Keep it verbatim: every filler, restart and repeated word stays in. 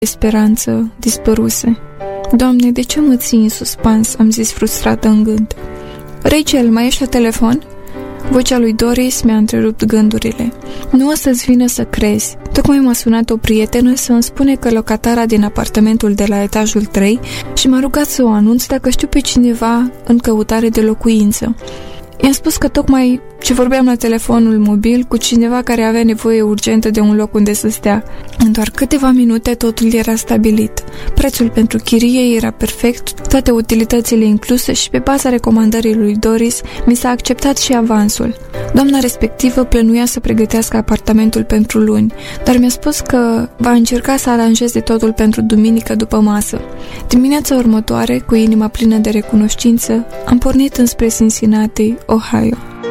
speranță dispăruse. Doamne, de ce mă ții în suspans? Am zis frustrată în gând. Rachel, mai ești la telefon? Vocea lui Doris mi-a întrerupt gândurile. Nu o să-ți vină să crezi. Tocmai m-a sunat o prietenă să îmi spune că locatara din apartamentul de la etajul trei și m-a rugat să o anunț dacă știu pe cineva în căutare de locuință. I-am spus că tocmai ce vorbeam la telefonul mobil cu cineva care avea nevoie urgentă de un loc unde să stea. În doar câteva minute totul era stabilit. Prețul pentru chirie era perfect, toate utilitățile incluse și pe baza recomandării lui Doris mi s-a acceptat și avansul. Doamna respectivă plănuia să pregătească apartamentul pentru luni, dar mi-a spus că va încerca să aranjeze totul pentru duminică după masă. Dimineața următoare, cu inima plină de recunoștință, am pornit înspre Cincinnati, Ohio.